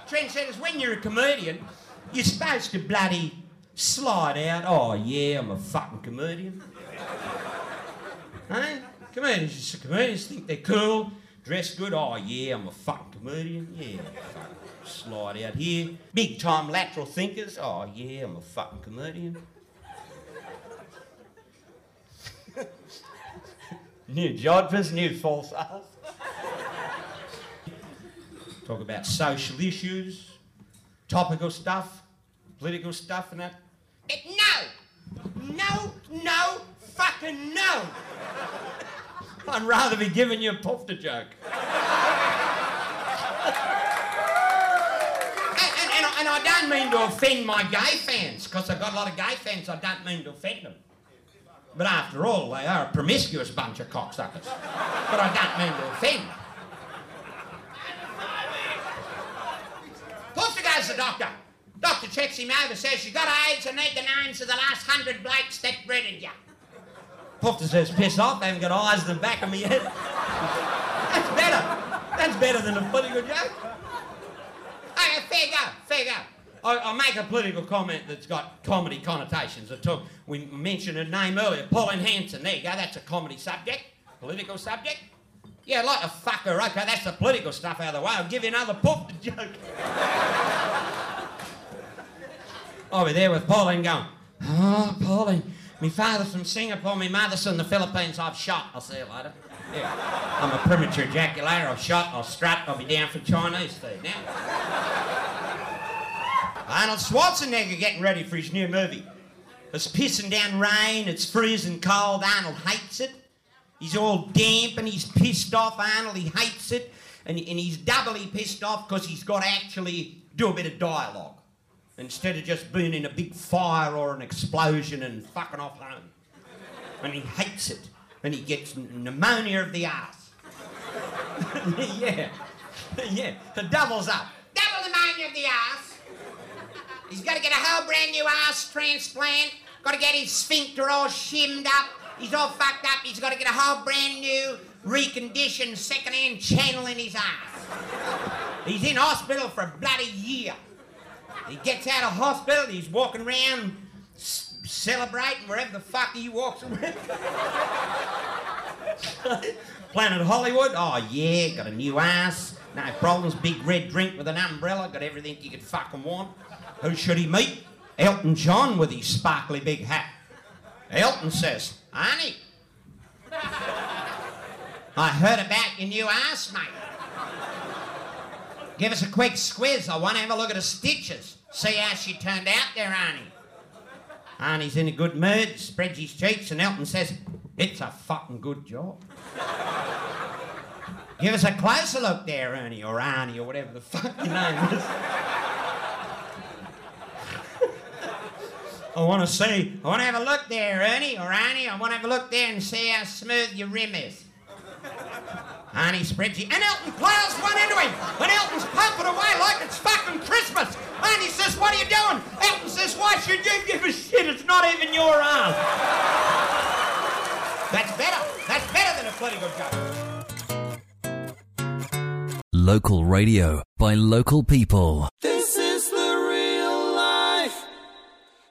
Trendsetters, when you're a comedian, you're supposed to bloody slide out. Oh, yeah, I'm a fucking comedian. Hey? Comedians think they're cool, dress good. Oh, yeah, I'm a fucking comedian. Yeah, fucking slide out here. Big time lateral thinkers. Oh, yeah, I'm a fucking comedian. New jodhpurs, new false arse. Talk about social issues, topical stuff, political stuff and that. No, fucking no. I'd rather be giving you a pufter joke. And I don't mean to offend my gay fans, because I've got a lot of gay fans, I don't mean to offend them. But after all, they are a promiscuous bunch of cocksuckers. But I don't mean to offend. Pufter goes to the doctor. Doctor checks him over, says, you got AIDS, I need the names of the last 100 blokes that breaded you. Pufter says, piss off, they haven't got eyes in the back of my head. That's better. That's better than a political joke. Okay, fair go. I'll make a political comment that's got comedy connotations. We mentioned a name earlier, Pauline Hanson. There you go, that's a comedy subject, political subject. Yeah, like a fucker. Okay, that's the political stuff out of the way. I'll give you another pufter joke. I'll be there with Pauline going, oh, Pauline, my father's from Singapore, my mother's from the Philippines, I've shot. I'll see you later. Yeah, I'm a premature ejaculator, I've shot, I'll strut, I'll be down for Chinese food now. Arnold Schwarzenegger getting ready for his new movie. It's pissing down rain, it's freezing cold, Arnold hates it. He's all damp and he's pissed off, Arnold, he hates it. And he's doubly pissed off because he's got to actually do a bit of dialogue. Instead of just being in a big fire or an explosion and fucking off home. And he hates it. And he gets pneumonia of the arse. Yeah, it doubles up. Double pneumonia of the arse. He's got to get a whole brand new arse transplant. Got to get his sphincter all shimmed up. He's all fucked up. He's got to get a whole brand new, reconditioned, second-hand channel in his arse. He's in hospital for a bloody year. He gets out of hospital, he's walking around celebrating wherever the fuck he walks around. Planet Hollywood, oh yeah, got a new ass, no problems, big red drink with an umbrella, got everything you could fucking want. Who should he meet? Elton John with his sparkly big hat. Elton says, Arnie, I heard about your new ass, mate. Give us a quick squiz. I want to have a look at the stitches. See how she turned out there, Arnie. Arnie's in a good mood, spreads his cheeks, and Elton says, it's a fucking good job. Give us a closer look there, Ernie, or Arnie, or whatever the fuck your name is. I want to have a look there, Ernie, or Arnie. I want to have a look there and see how smooth your rim is. Arnie spreads it, and Elton plows one into him, and Elton's pumping away like it's fucking Christmas. Arnie says, what are you doing? Elton says, why should you give a shit? It's not even your arm. That's better than a political joke. Local radio by local people.